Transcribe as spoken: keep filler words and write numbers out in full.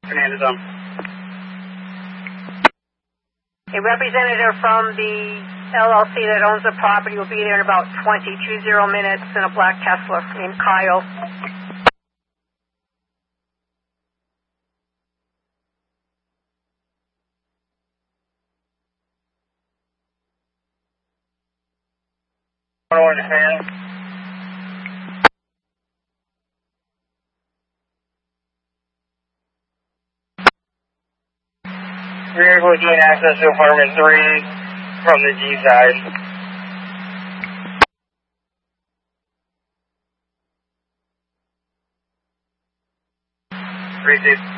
Fernandez on. A representative from the L L C that owns the property will be there in about twenty-two zero minutes in a black Tesla named Kyle. Orange fan. Vehicle gain access to apartment three from the G side. Three six.